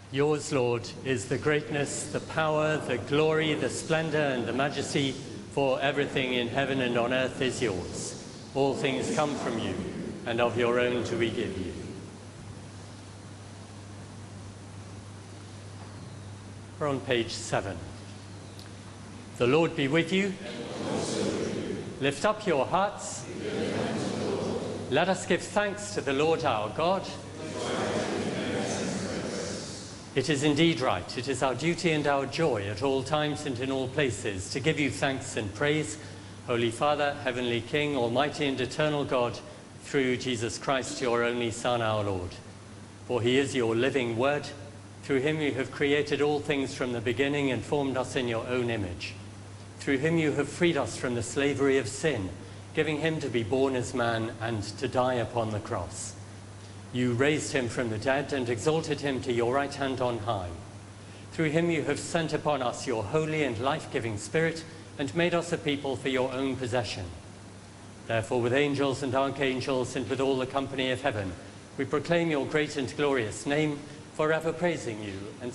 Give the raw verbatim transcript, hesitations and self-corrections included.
Yours, Lord, is the greatness, the power, the glory, the splendor, and the majesty, for everything in heaven and on earth is yours. All things come from you, and of your own do we give you. We're on page seven. The Lord be with you. And also with you. Lift up your hearts. Let us give thanks to the Lord our God. It is indeed right. It is our duty and our joy at all times and in all places to give you thanks and praise, Holy Father, Heavenly King, Almighty and eternal God, through Jesus Christ, your only Son, our Lord. For he is your living word. Through him you have created all things from the beginning and formed us in your own image. Through him you have freed us from the slavery of sin, giving him to be born as man and to die upon the cross. You raised him from the dead and exalted him to your right hand on high. Through him you have sent upon us your holy and life-giving Spirit and made us a people for your own possession. Therefore, with angels and archangels and with all the company of heaven, we proclaim your great and glorious name, forever praising you and